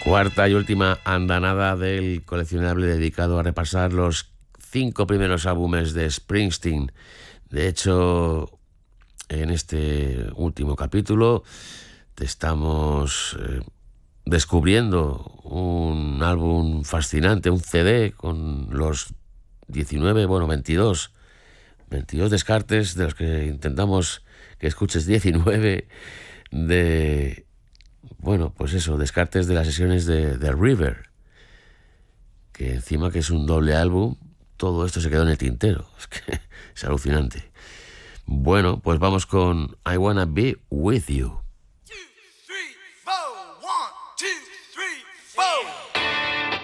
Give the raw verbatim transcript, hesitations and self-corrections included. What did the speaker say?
Cuarta y última andanada del coleccionable dedicado a repasar los cinco primeros álbumes de Springsteen. De hecho, en este último capítulo te estamos eh, descubriendo un álbum fascinante, un C D con los diecinueve, bueno, veintidós, veintidós descartes, de los que intentamos que escuches diecinueve de... Bueno, pues eso, descartes de las sesiones de The River, que encima que es un doble álbum, todo esto se quedó en el tintero. Es que es alucinante. Bueno, pues vamos con I Wanna Be With You.